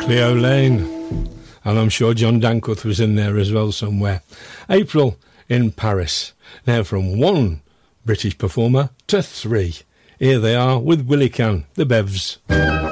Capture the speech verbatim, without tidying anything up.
Cleo Lane, and I'm sure John Dancuth was in there as well somewhere. April in Paris. Now from one British performer to three. Here they are with Willie Can, the Bevs.